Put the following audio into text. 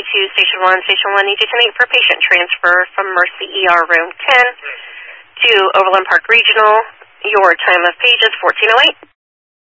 to Station 1. Station 1 needs you to make for patient transfer from Mercy ER Room 10 to Overland Park Regional. Your time of page is 1408.